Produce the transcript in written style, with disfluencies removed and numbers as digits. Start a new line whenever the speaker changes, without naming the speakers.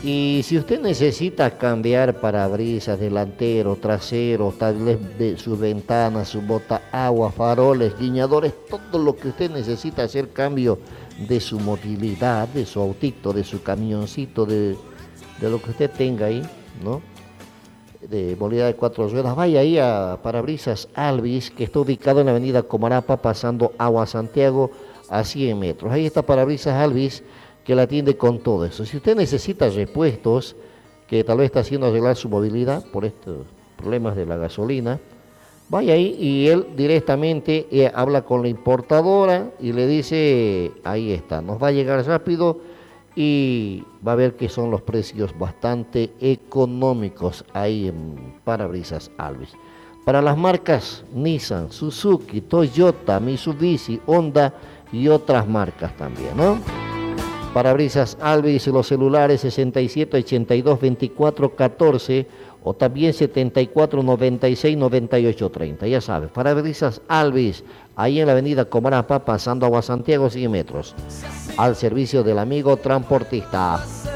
Y si usted necesita cambiar parabrisas, delantero, trasero, tal vez de sus ventanas, su bota agua, faroles, guiñadores, todo lo que usted necesita hacer cambio de su movilidad, de su autito, de su camioncito, de lo que usted tenga ahí, ¿no? De movilidad de cuatro ruedas, vaya ahí a Parabrisas Alvis, que está ubicado en la avenida Comarapa, pasando Agua Santiago a 100 metros. Ahí está Parabrisas Alvis, que la atiende con todo eso. Si usted necesita repuestos, que tal vez está haciendo arreglar su movilidad por estos problemas de la gasolina, vaya ahí y él directamente habla con la importadora y le dice, ahí está, nos va a llegar rápido y va a ver que son los precios bastante económicos ahí en Parabrisas Alvis. Para las marcas Nissan, Suzuki, Toyota, Mitsubishi, Honda y otras marcas también, ¿no? Parabrisas Alvis, los celulares 67 82 24 14 o también 74 96 98 30. Ya sabes, Parabrisas Alvis, ahí en la avenida Comarapa, pasando Agua Santiago, 100 metros, al servicio del amigo transportista.